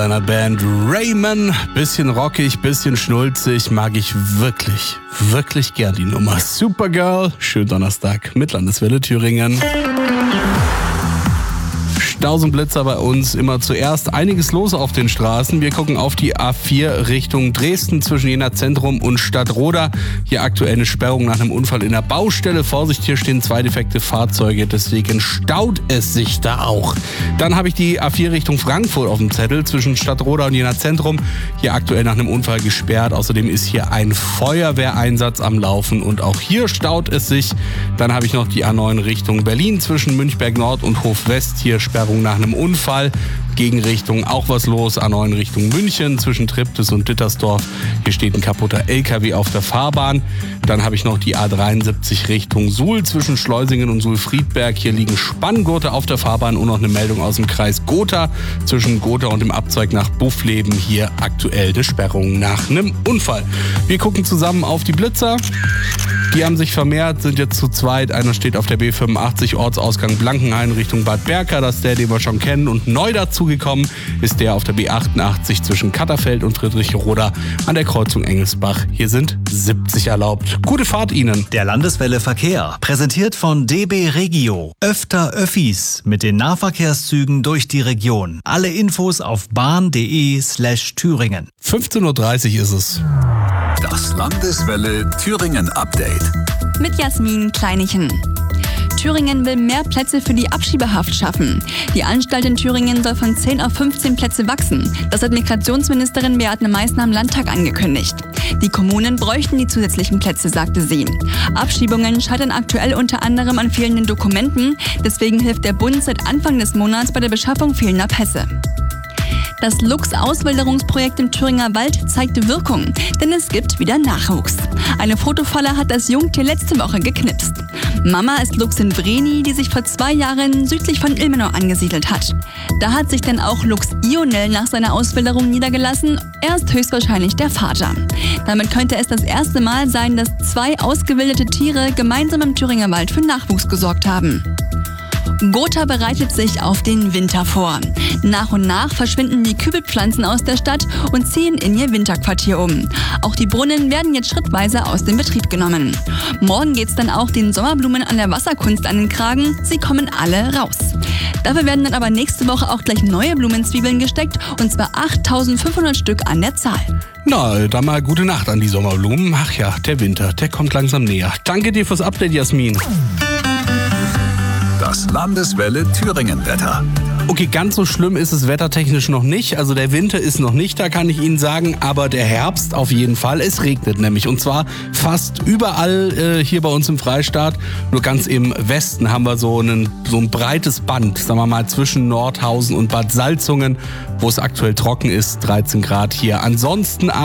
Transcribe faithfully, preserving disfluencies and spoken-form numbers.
Einer Band Rayman, bisschen rockig, bisschen schnulzig, mag ich wirklich, wirklich gern die Nummer. Supergirl, schönen Donnerstag mit Landeswelle Thüringen. Tausendblitzer bei uns immer zuerst. Einiges los auf den Straßen. Wir gucken auf die A vier Richtung Dresden zwischen Jena Zentrum und Stadtroda. Hier aktuell eine Sperrung nach einem Unfall in der Baustelle. Vorsicht, hier stehen zwei defekte Fahrzeuge, deswegen staut es sich da auch. Dann habe ich die A vier Richtung Frankfurt auf dem Zettel zwischen Stadtroda und Jena Zentrum. Hier aktuell nach einem Unfall gesperrt. Außerdem ist hier ein Feuerwehreinsatz am Laufen und auch hier staut es sich. Dann habe ich noch die A neun Richtung Berlin zwischen Münchberg Nord und Hof West. Hier Sperrung nach einem Unfall. Gegenrichtung auch was los. A neun Richtung München zwischen Triptis und Dittersdorf. Hier steht ein kaputter L K W auf der Fahrbahn. Dann habe ich noch die A dreiundsiebzig Richtung Suhl zwischen Schleusingen und Suhl-Friedberg. Hier liegen Spanngurte auf der Fahrbahn und noch eine Meldung aus dem Kreis Gotha. Zwischen Gotha und dem Abzweig nach Buffleben hier aktuell eine Sperrung nach einem Unfall. Wir gucken zusammen auf die Blitzer. Die haben sich vermehrt, sind jetzt zu zweit. Einer steht auf der B fünfundachtzig Ortsausgang Blankenhain Richtung Bad Berka. Das ist der, den wir schon kennen. Und neu dazugekommen ist der auf der B achtundachtzig zwischen Katterfeld und Friedrichroda an der Kreuzung Engelsbach. Hier sind siebzig erlaubt. Gute Fahrt Ihnen. Der Landeswelle Verkehr, präsentiert von D B Regio. Öfter Öffis mit den Nahverkehrszügen durch die Region. Alle Infos auf bahn.de slash Thüringen. fünfzehn Uhr dreißig ist es. Das Landeswelle Thüringen Update. Mit Jasmin Kleinichen. Thüringen will mehr Plätze für die Abschiebehaft schaffen. Die Anstalt in Thüringen soll von zehn auf fünfzehn Plätze wachsen. Das hat Migrationsministerin Beate Meißner am Landtag angekündigt. Die Kommunen bräuchten die zusätzlichen Plätze, sagte sie. Abschiebungen scheitern aktuell unter anderem an fehlenden Dokumenten. Deswegen hilft der Bund seit Anfang des Monats bei der Beschaffung fehlender Pässe. Das Luchs-Auswilderungsprojekt im Thüringer Wald zeigt Wirkung, denn es gibt wieder Nachwuchs. Eine Fotofalle hat das Jungtier letzte Woche geknipst. Mama ist Luchsin Vreni, die sich vor zwei Jahren südlich von Ilmenau angesiedelt hat. Da hat sich dann auch Luchs Ionel nach seiner Auswilderung niedergelassen. Er ist höchstwahrscheinlich der Vater. Damit könnte es das erste Mal sein, dass zwei ausgewilderte Tiere gemeinsam im Thüringer Wald für Nachwuchs gesorgt haben. Gotha bereitet sich auf den Winter vor. Nach und nach verschwinden die Kübelpflanzen aus der Stadt und ziehen in ihr Winterquartier um. Auch die Brunnen werden jetzt schrittweise aus dem Betrieb genommen. Morgen geht's dann auch den Sommerblumen an der Wasserkunst an den Kragen. Sie kommen alle raus. Dafür werden dann aber nächste Woche auch gleich neue Blumenzwiebeln gesteckt, und zwar achttausendfünfhundert Stück an der Zahl. Na, dann mal gute Nacht an die Sommerblumen. Ach ja, der Winter, der kommt langsam näher. Danke dir fürs Update, Jasmin. Das Landeswelle Thüringen Wetter. Okay, ganz so schlimm ist es wettertechnisch noch nicht. Also der Winter ist noch nicht da, kann ich Ihnen sagen, aber der Herbst auf jeden Fall. Es regnet nämlich, und zwar fast überall äh, hier bei uns im Freistaat. Nur ganz im Westen haben wir so, einen, so ein breites Band, sagen wir mal, zwischen Nordhausen und Bad Salzungen, wo es aktuell trocken ist, dreizehn Grad hier. Ansonsten